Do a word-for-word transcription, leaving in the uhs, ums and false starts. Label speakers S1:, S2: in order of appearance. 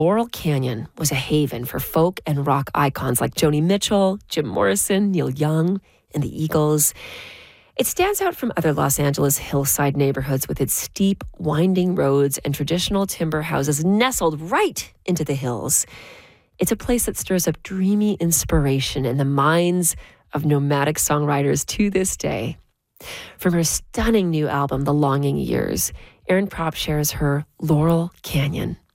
S1: Laurel Canyon was a haven for folk and rock icons like Joni Mitchell, Jim Morrison, Neil Young, and the Eagles. It stands out from other Los Angeles hillside neighborhoods with its steep, winding roads and traditional timber houses nestled right into the hills. It's a place that stirs up dreamy inspiration in the minds of nomadic songwriters to this day. From her stunning new album, The Longing Years, Erin Propp shares her Laurel Canyon.